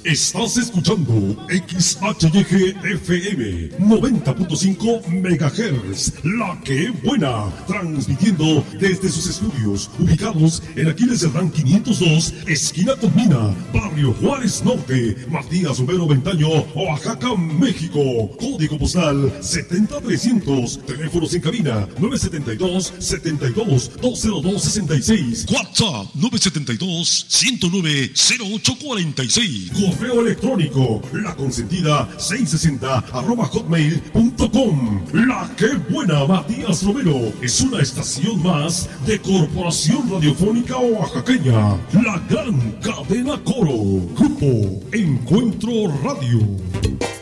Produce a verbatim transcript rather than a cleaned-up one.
Estás escuchando X H Y G F M noventa punto cinco megahertz, La Que Buena, transmitiendo desde sus estudios ubicados en Aquiles Cerdán quinientos dos, esquina con Mina, Barrio Juárez Norte, Matías Romero Ventaño, Oaxaca, México. Código postal setenta trescientos. Teléfonos en cabina nueve siete dos, setenta y dos, dos cero dos, sesenta y seis. WhatsApp nueve siete dos, ciento nueve, cero ocho cuarenta y seis. Correo electrónico la consentida seiscientos sesenta arroba hotmail punto com. La Que Buena, Matías Romero, es una estación más de Corporación Radiofónica Oaxaqueña, la gran cadena Coro. Grupo Encuentro Radio.